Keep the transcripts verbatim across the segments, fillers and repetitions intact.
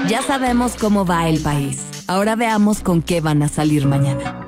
Ya sabemos cómo va el país. Ahora veamos con qué van a salir mañana.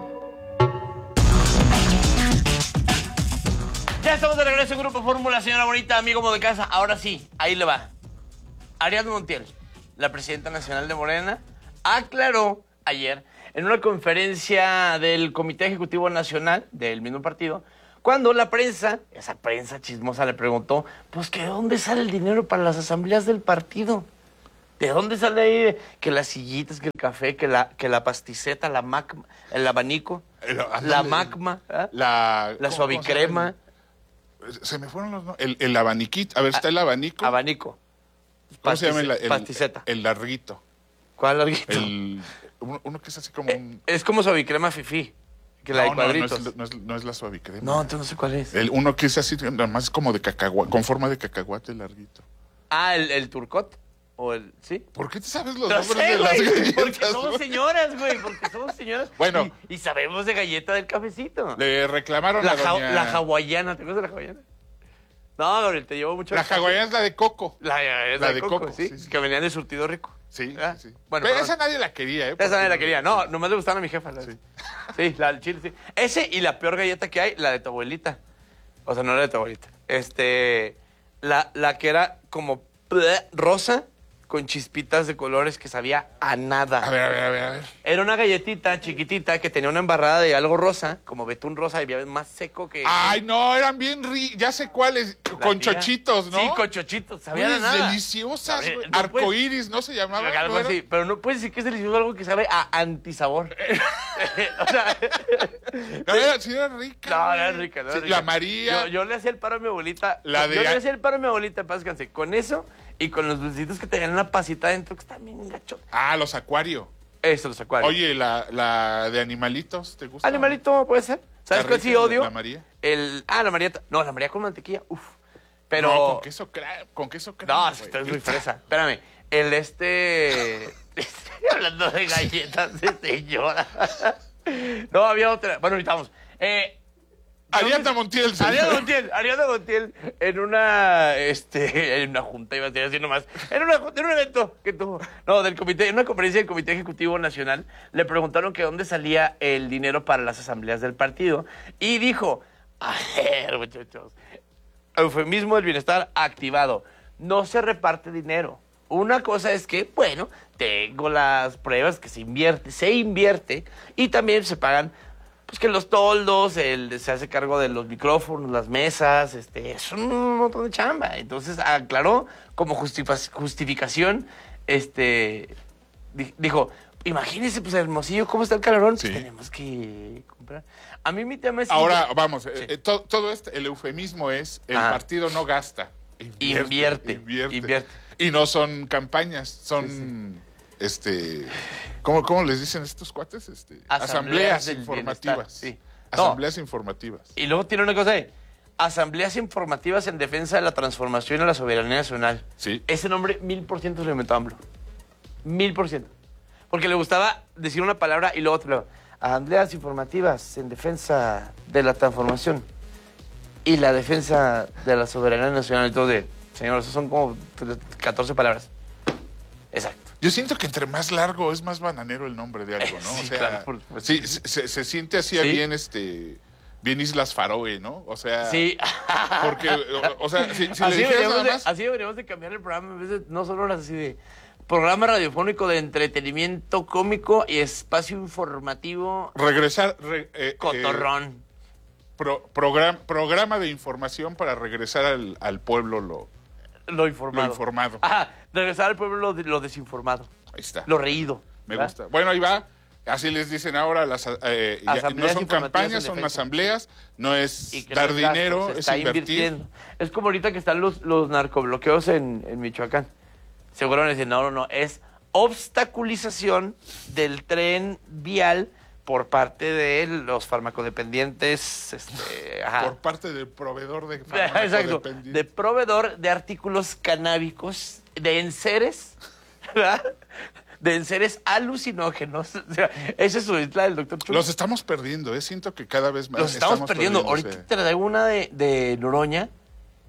Ya estamos de regreso en Grupo Fórmula, señora bonita, amigo como de casa. Ahora sí, ahí le va. Ariadna Montiel, la presidenta nacional de Morena, aclaró ayer en una conferencia del Comité Ejecutivo Nacional del mismo partido, cuando la prensa, esa prensa chismosa, le preguntó, pues que de dónde sale el dinero para las asambleas del partido. ¿De dónde sale ahí que las sillitas, que el café, que la, que la pasticeta, la macma, el abanico, El- la ándale. macma, ¿eh? La, la ¿cómo- suavicrema, cómo se llama? Se me fueron los nombres. El, el abaniquito. A ver, está el abanico. abanico, ¿Cómo se llama el, el, pasticeta. el larguito? ¿Cuál larguito? El, uno, uno que es así como un... Es como suavicrema fifí, que la de no, no, no cuadritos. es, no, es, no es la suavicrema. No, entonces no sé cuál es. El, uno que es así, nada más como de cacahuate, con forma de cacahuate larguito. Ah, el, el turcot. O el, ¿sí? ¿Por qué te sabes los No nombres sé, de las güey, galletas? porque somos güey? señoras, güey, porque somos señoras. Bueno. Y, y sabemos de galleta del cafecito. Le reclamaron La, a ja- doña... la hawaiana, ¿te acuerdas de la hawaiana? No, Gabriel, te llevo mucho... La hawaiana es la de coco. La, es la de de coco, coco, ¿sí? sí, sí. Que venían de surtido rico. Sí, ¿Ah? sí, sí. Bueno, Pero perdón. esa nadie la quería, ¿eh? Esa nadie la Porque- quería. No, nomás le gustaban a mi jefa. La, Sí. sí, la del chile, sí. Ese y la peor galleta que hay, la de tu abuelita. O sea, no la de tu abuelita. Este, la, la que era como bleh, rosa con chispitas de colores que sabía a nada. A ver, a ver, a ver, a ver. Era una galletita chiquitita que tenía una embarrada de algo rosa, como betún rosa, y había más seco que... Ay, no, eran bien ri... Ya sé cuáles. la Con tía. chochitos, ¿no? Sí, con chochitos. Sabían a Uy, nada. deliciosas, A ver, güey. no puedes- Arcoíris, ¿no se llamaban? Algo ¿No eran? así, pero no puedes decir que es delicioso algo que sabe a antisabor. O sea, No, era, sí era rica. no, güey. era rica, no era Sí, rica. La María. Yo, yo le hacía el paro a mi abuelita. La de- Yo le hacía el paro a mi abuelita, paz descanse, con eso y con los dulcitos que tenían una pasita adentro que están bien gachos. Ah, los acuario. Eso, los acuarios. Oye, la, la de animalitos, ¿te gusta? Animalito, puede ser. ¿Sabes ¿Está cuál sí rica, odio? la María? El, ah, la María. No, la María con mantequilla, uf. Pero... No, con queso crema. Con queso crema, No, güey. si estás muy fresa. Espérame. El este... Estoy hablando de galletas de señora. No, había otra. Bueno, ahorita vamos. Eh, Ariadna Montiel, señor. Ariadna Montiel, Ariadna Montiel, en una, este, en una junta, iba a decir así nomás, en, una, en un evento que tuvo, no, del comité, en una conferencia del Comité Ejecutivo Nacional, le preguntaron que dónde salía el dinero para las asambleas del partido, y dijo, a ver, muchachos, eufemismo del bienestar activado, no se reparte dinero. Una cosa es que, bueno, tengo las pruebas que se invierte, se invierte, y también se pagan pues que los toldos, el, se hace cargo de los micrófonos, las mesas, este, es un montón de chamba. Entonces aclaró como justifa- justificación, este, di- dijo, imagínese, pues Hermosillo, ¿cómo está el calorón? Sí. Pues tenemos que comprar. A mí mi tema es... Ahora, vamos, Sí. eh, eh, to- todo este, el eufemismo es, el Ah. partido no gasta. Invierte, invierte. Y no son campañas, son, este, ¿cómo, cómo les dicen estos cuates? Este, Asambleas asambleas del informativas. bienestar, sí. No. Asambleas informativas. Y luego tiene una cosa ahí, asambleas informativas en defensa de la transformación y la soberanía nacional. Sí. Ese nombre, mil por ciento se lo inventó AMLO. Mil por ciento. Porque le gustaba decir una palabra y luego otra. Asambleas informativas en defensa de la transformación y la defensa de la soberanía nacional. Entonces, señor, eso son como catorce palabras. Exacto. Yo siento que entre más largo es más bananero el nombre de algo, ¿no? Sí, o sea, claro, por supuesto. sí, se, se- se siente así Sí. bien, este, bien Islas Faroe, ¿no? O sea, Sí. porque, o, o sea, si, si le así, dijeras deberíamos nada de, más, así deberíamos de cambiar el programa. En vez de, no solo horas así de programa radiofónico de entretenimiento cómico y espacio informativo regresar, re- eh, eh, cotorrón. pro- program- programa de información para regresar al, al pueblo lo, Lo informado. lo informado. Ajá, regresar al pueblo lo, de- lo desinformado. Ahí está. Lo reído. Me ¿verdad? gusta. Bueno, ahí va. Así les dicen ahora, las, eh, ya- no Asambleas son informativas campañas, en son defensa. asambleas, no es Y que dar no es gasto, dinero, se es está invertir. invirtiendo. Es como ahorita que están los, los narcobloqueos en, en Michoacán. Seguro van a decir, no, no, no, es obstaculización del tren vial por parte de los farmacodependientes. Este, ajá. Por parte del proveedor de Exacto, farmacodependientes. de proveedor de artículos canábicos, de enseres, ¿verdad? De enseres alucinógenos. O sea, esa es su isla del doctor Chulo. Los estamos perdiendo, ¿eh? Siento que cada vez más Los estamos, perdiendo. o sea, Ahorita te traigo una de, de Noroña.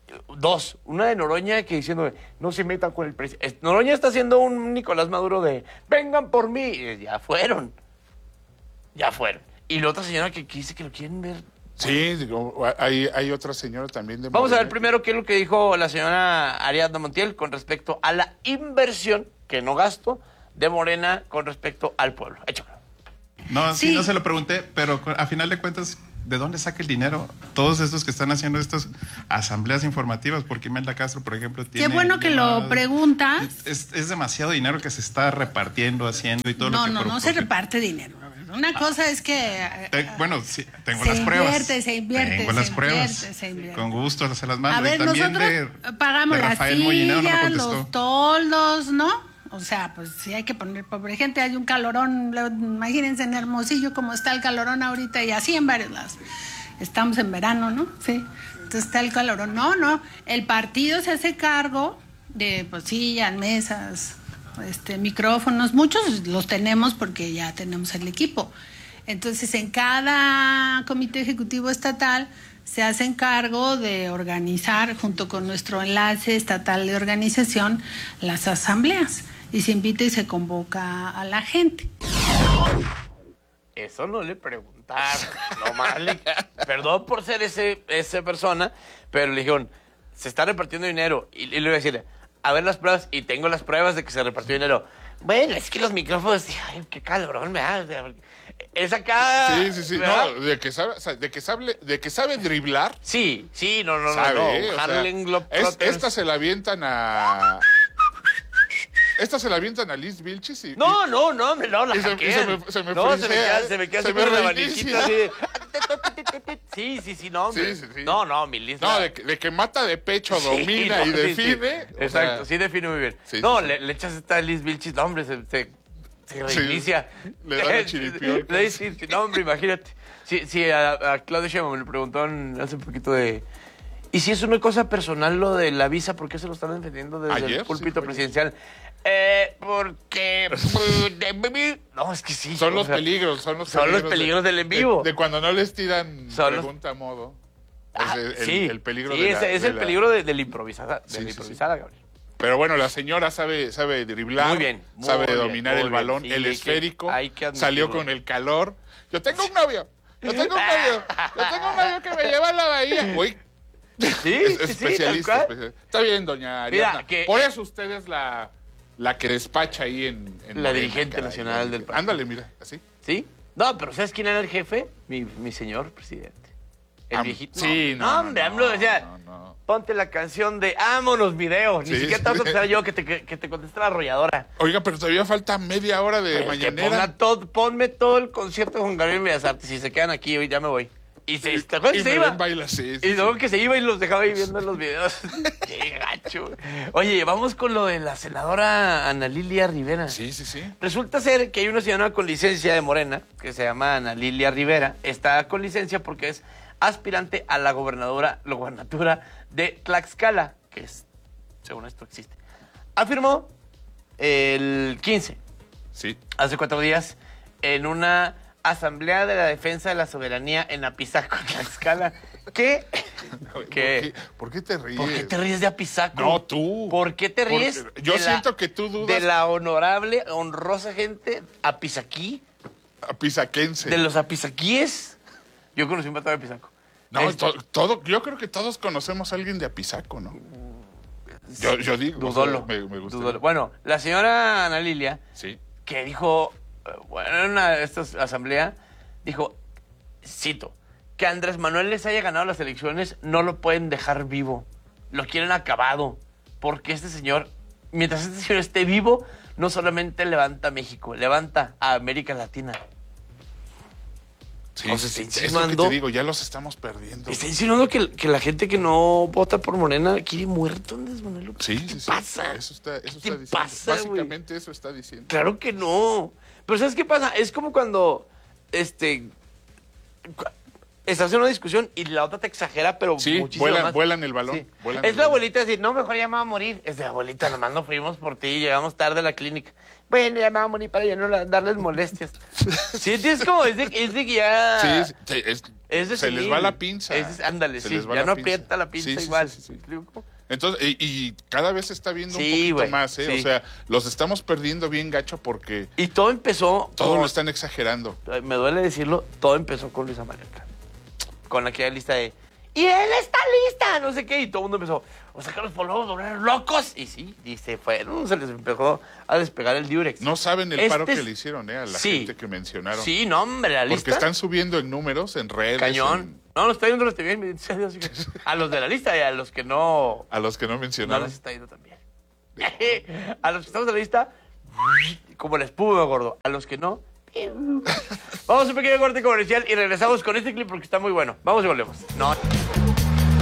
Dos. Una de Noroña que diciendo, no se metan con el presidente. Noroña está haciendo un Nicolás Maduro de, vengan por mí. Y ya fueron. Ya fueron. Y la otra señora que, que dice que lo quieren ver. Sí, digo, hay, hay otra señora también de Vamos Morena. a ver primero qué es lo que dijo la señora Ariadna Montiel con respecto a la inversión, que no gasto, de Morena con respecto al pueblo. Échalo. No, sí. Sí. no se lo pregunté, pero a final de cuentas, ¿de dónde saca el dinero? Todos estos que están haciendo estas asambleas informativas, porque Imelda Castro, por ejemplo, tiene... Qué bueno que lo preguntas. Es, es demasiado dinero que se está repartiendo, haciendo y todo No, lo que... no, por- no se porque- reparte dinero. A ver, una cosa es que... Te- bueno, sí, tengo Se las pruebas. invierte, se invierte, Tengo se las pruebas. invierte, se invierte. Con gusto se las mando. A ver, y también nosotros de, pagamos de las Rafael Molinero no me sillas, contestó. los toldos, ¿no? O sea, pues sí hay que poner pobre gente. Hay un calorón, lo- imagínense en Hermosillo como está el calorón ahorita y así en varios lados. Estamos en verano, ¿no? Sí. Entonces está el calorón. No, no. El partido se hace cargo de pues sillas, mesas, este, micrófonos. Muchos los tenemos porque ya tenemos el equipo. Entonces en cada comité ejecutivo estatal se hacen cargo de organizar, junto con nuestro enlace estatal de organización, las asambleas. Y se invita y se convoca a la gente. Eso no le preguntaron. Nomás le... Perdón por ser ese, esa persona, pero le dijeron, se está repartiendo dinero. Y, y le iba a decir, a ver las pruebas, y tengo las pruebas de que se repartió dinero. Bueno, es que los micrófonos, ay, qué cabrón me da. Es acá. Sí, sí, sí. ¿verdad? No, de que sabe, o sea, de que sabe, de que sabe driblar. Sí, sí, no, no, Sabe, no. ¿eh? no. O sea, Harlem es- Globetrotters. esta se la avientan a. Esta se la avientan a Liz Vilchis y. No, no, no, me no, la y se- y hackean. se me- se me no, se me frisea, queda, ¿eh? se me queda Se así me con la reinicia. maniquita así de... Sí, sí, sí, no, hombre. Sí, sí, sí. No, no, mi Liz. No, la- de que, de que mata de pecho, Sí, domina no, y sí, sí. define. o Exacto, sea, sí define muy bien. Sí, no, sí, sí. Le, le echas esta Liz Vilchis, no, hombre, se, se, se Sí, reinicia. le da la chiripiorca. Le dice, no, hombre, imagínate. Sí, sí, a, a Claudio Sheinbaum me lo preguntó hace un poquito de... ¿Y si es una cosa personal lo de la visa? ¿Por qué se lo están defendiendo desde Ayer, el púlpito sí, fue presidencial? Eh, porque... No, es que sí. Son o los sea, peligros, son los son peligros. los peligros de- del en vivo. De, de cuando no les tiran Son los- pregunta a modo. Ah, Es el, el- sí, el peligro sí, de ese la- es de el la- peligro de, de la improvisada, de Sí, la sí, sí. improvisada, Gabriel. Pero bueno, la señora sabe, sabe driblar. Muy bien, muy sabe bien, dominar muy el bien. balón, Sí, el hay que- esférico. hay que admitirlo. Salió con el calor. Yo tengo un novio. Yo tengo un novio. Yo tengo un novio que me lleva a la bahía. Uy, Sí, es sí, sí, especialista. tal cual. especialista. Está bien, doña Mira, Ariadna. que- Por eso usted es la, la que despacha ahí en, en La Morena, dirigente caray. nacional del partido. Ándale, mira, así. ¿Sí? No, pero ¿sabes quién era el jefe? Mi, mi señor presidente. El Am- viejito. sí, no, no, no, hombre, no, AMLO decía, no, no. ponte la canción de Ámonos Video. Ni Sí, siquiera sí. te voy a contestar yo, que te, que, que te conteste la arrolladora. Oiga, pero todavía falta media hora de Que mañanera. ponga todo, ponme todo el concierto con Gabriel Bellas Artes. Si se quedan aquí, hoy ya me voy. Y se, ¿te acuerdas Y que se me iba? ven bailar, sí, sí, Y luego sí. que se iba y los dejaba ahí viendo los videos. Qué gacho. Oye, vamos con lo de la senadora Ana Lilia Rivera. Sí, sí, sí. Resulta ser que hay una señora con licencia de Morena, que se llama Ana Lilia Rivera. Está con licencia porque es aspirante a la gobernadora, la gobernatura de Tlaxcala, que es, según esto, existe. Afirmó el quince, Sí. hace cuatro días, en una asamblea de la defensa de la soberanía en Apizaco, Tlaxcala, que... ¿Por que qué, por qué te ríes? ¿Por qué te ríes de Apizaco? No, tú. ¿Por qué te ríes? Porque yo de la- siento que tú dudas- De la honorable, honrosa gente apizaquí, Apizaquense. de los apizaquíes. Yo conocí un pato de Apizaco. No, Este, to- todo, yo creo que todos conocemos a alguien de Apizaco, ¿no? Yo, yo digo. o sea, Dudolo. me, me gusta. Dudolo. Bueno, la señora Ana Lilia, Sí. que dijo, eh, bueno, en una de estas asamblea, dijo, cito, que Andrés Manuel les haya ganado las elecciones, no lo pueden dejar vivo. Lo quieren acabado. Porque este señor, mientras este señor esté vivo, no solamente levanta a México, levanta a América Latina. Sí, O sí, sea, sí. está Es lo que insinuando- te digo, ya los estamos perdiendo. Está insinuando que, que la gente que no vota por Morena quiere muerto Andrés Manuel López. Sí, ¿Qué sí, sí. pasa? Eso está, eso ¿Qué está te diciendo. pasa, güey? Básicamente eso está diciendo. Claro que no. Pero ¿sabes qué pasa? Es como cuando, este, cu- estás en una discusión y la otra te exagera, pero Sí, muchísimo vuelan, más. vuelan el balón. Sí. vuelan Es el la balón. abuelita decir, no, mejor ya me va a morir. Es de abuelita, nomás no fuimos por ti, llegamos tarde a la clínica. Bueno, ya me va a morir para ya no la- darles molestias. Sí, es como, es de, es de que ya... Sí, sí, es- es de se les senil. va la pinza. Es- ándale, Se sí, les va ya la no pinza. aprieta la pinza Sí, sí, igual. sí, sí, sí. ¿Me explico? Entonces, y, y cada vez se está viendo Sí, un poquito güey, más, ¿eh? sí. O sea, los estamos perdiendo bien gacho porque Y todo empezó... todo con- lo están exagerando. Me duele decirlo, todo empezó con Luisa María Alcalde. Con aquella lista de... ¡Y él está lista! No sé qué. Y todo el mundo empezó... O sea, que los poblamos volver locos. Y sí, y se fueron. Se les empezó a despegar el diurex. No saben el Este paro que es- le hicieron, ¿eh? A la Sí. gente que mencionaron. Sí, no, hombre, la Porque lista... están subiendo en números, en redes. Cañón. en- No, nos está yendo los bien, bendito sea Dios. A los de la lista y a los que no... a los que no No mencionaron. les está yendo tan bien. A los que estamos en la lista, como la espuma, gordo. A los que no... Vamos a un pequeño corte comercial y regresamos con este clip porque está muy bueno. Vamos y volvemos. No...